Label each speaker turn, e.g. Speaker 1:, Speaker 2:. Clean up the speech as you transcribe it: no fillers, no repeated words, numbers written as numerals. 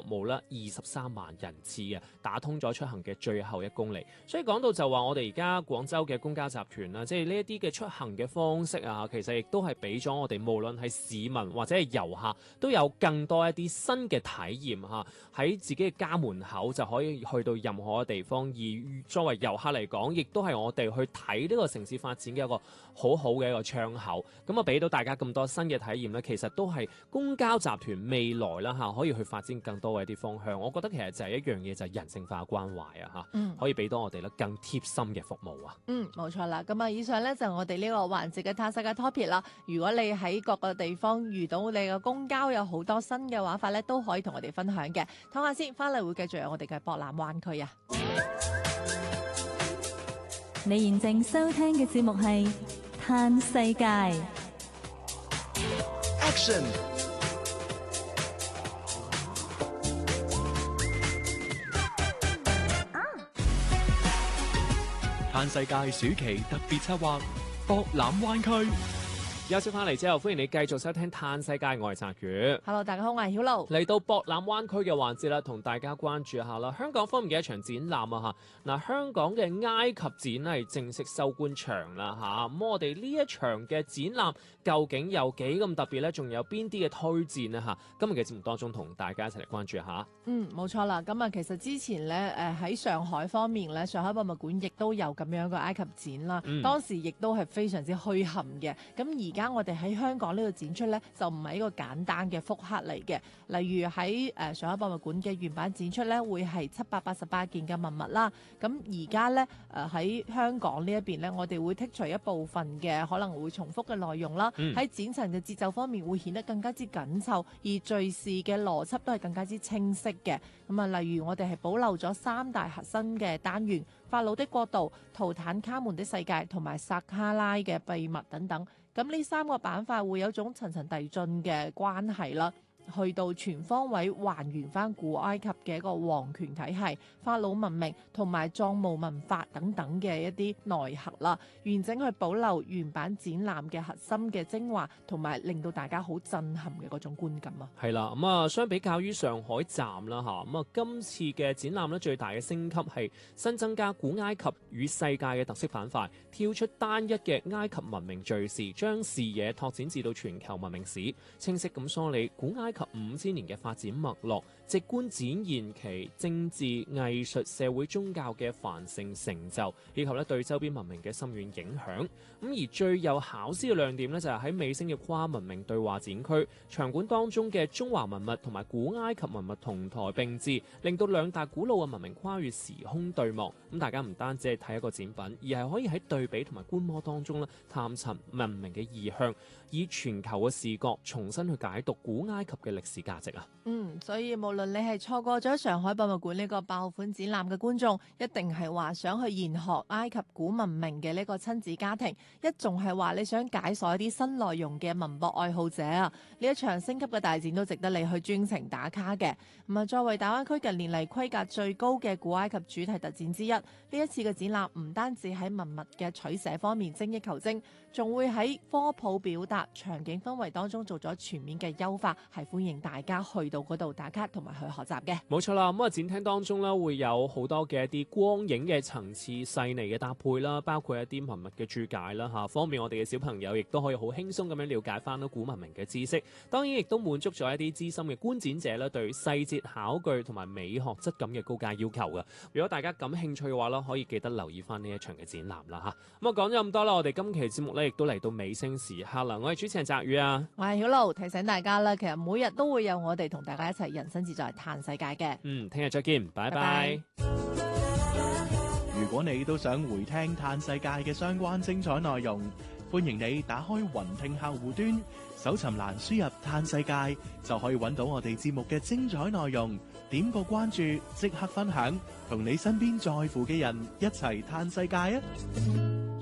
Speaker 1: 務啦，23萬人次嘅，打通咗出行嘅最後1公里。所以講到就話我哋而家廣州嘅公交集團啦，即係呢一啲嘅出行嘅方式啊，其實亦都係俾咗我哋無論係市民或者係遊客都有更多一啲新嘅體驗嚇，喺自己嘅家門口就可以去到任何嘅地方。而作為遊客嚟講，亦都係我哋去睇呢個城市發展嘅一個好好嘅一個窗口。咁啊，俾到大家咁多新嘅體驗咧，其實都係公交集團未來啦嚇，可以去發展更多嘅一啲方向。我覺得其實就係一樣嘢，就係人性化關懷啊嚇，可以俾到我哋咧更貼心嘅服務啊。
Speaker 2: 冇錯啦。咁啊，以上咧就我哋呢個環節嘅探世界 topic 啦。如果你喺各個地方遇到你嘅公交有好多新嘅玩法咧，都可以同我哋分享嘅。唞下先，翻嚟會繼續有我哋嘅博覽灣區啊。
Speaker 3: 你現正收聽嘅節目係《嘆世界》。
Speaker 4: Action！ 嘆世界暑期特別策劃博覽灣區。
Speaker 1: 休息翻嚟之後，歡迎你繼續收聽《嘆世界》，我係澤宇。
Speaker 2: Hello， 大家好，我係曉露。嚟
Speaker 1: 到博覽灣區嘅環節啦，同大家關注下啦。香港方面嘅一場展覽啊嚇，嗱，香港嘅埃及展係正式收官場啦嚇。咁我哋呢一場嘅展覽究竟有幾咁特別呢？仲有邊啲嘅推薦呢？嚇？今日嘅節目當中同大家一齊嚟關注下。
Speaker 2: 冇錯啦。咁啊，其實之前咧喺上海方面咧，上海博物館亦都有咁樣嘅埃及展啦。當時亦都係非常之墟冚嘅。咁而家我哋喺香港呢度展出咧，就唔係一個簡單嘅複刻嚟嘅。例如喺上海博物館嘅原版展出咧，會係788件嘅文物啦。咁而家咧喺香港呢一邊咧，我哋會剔除一部分嘅可能會重複嘅內容啦。喺展陳嘅節奏方面會顯得更加之緊湊，而敘事嘅邏輯都係更加之清晰嘅。咁啊，例如我哋係保留咗3大核心嘅單元：法老的國度、圖坦卡門的世界同埋薩卡拉嘅秘密等等。咁呢3個板塊會有種層層遞進嘅關係啦，去到全方位還原翻古埃及嘅一個皇權體系、法老文明同埋葬墓文化等等嘅一啲內核啦，完整去保留原版展覽嘅核心嘅精華，同埋令到大家好震撼嘅嗰種觀感啊。
Speaker 1: 係啦，咁啊，相比較於上海站啦嚇，咁啊今次嘅展覽咧最大嘅升級係新增加古埃及與世界嘅特色板塊，跳出單一嘅埃及文明敘事，將視野拓展至到全球文明史，清晰咁梳理古埃及5000年嘅發展脈絡，直觀展現其政治、藝術、社會、宗教嘅繁盛成就，以及咧對周邊文明嘅深遠影響。咁而最有巧思嘅亮點咧，就係喺美星嘅跨文明對話展區場館當中嘅中華文物同埋古埃及文物同台並置，令到2大古老嘅文明跨越時空對望。咁大家唔單止係睇一個展品，而係可以喺對比同埋觀摩當中咧探尋文明嘅意向，以全球嘅視角重新去解讀古埃及嘅歷史價值啊！
Speaker 2: 所以無論你係錯過咗上海博物館呢個爆款展覽嘅觀眾，一定係話想去研學埃及古文明嘅呢個親子家庭，一仲係話你想解鎖一啲新內容嘅文博愛好者啊，呢一場升級嘅大展都值得你去專程打卡嘅。咁啊，作為大灣區近年嚟規格最高嘅古埃及主題特展之一，呢一次嘅展覽唔單止喺文物嘅取捨方面精益求精，仲會喺科普表達、場景氛圍當中做咗全面嘅優化，係歡迎大家去到嗰度打卡同埋去學習嘅。
Speaker 1: 冇錯啦，咁啊展廳當中咧會有好多嘅一啲光影嘅層次細膩嘅搭配啦，包括一啲文物嘅注解啦嚇，方便我哋嘅小朋友亦都可以好輕鬆咁樣了解翻到古文明嘅知識。當然亦都滿足咗一啲資深嘅觀展者咧對細節考據同埋美學質感嘅高階要求嘅。如果大家感興趣嘅話咧，可以記得留意翻呢一場嘅展覽啦嚇。咁啊講咗咁多啦，我哋今期節目咧亦都嚟到尾聲時刻啦。我係主持人澤宇啊，
Speaker 2: 我係曉露，提醒大家啦，其實每日都會有我哋同大家一齊人生自在嘆世界嘅。
Speaker 1: 聽日再見，拜拜。
Speaker 4: 如果你都想回聽嘆世界嘅相關精彩內容，歡迎你打開雲聽客戶端，搜尋欄輸入嘆世界，就可以揾到我哋節目嘅精彩內容。點個關注，即刻分享，同你身邊在乎嘅人一齊嘆世界啊！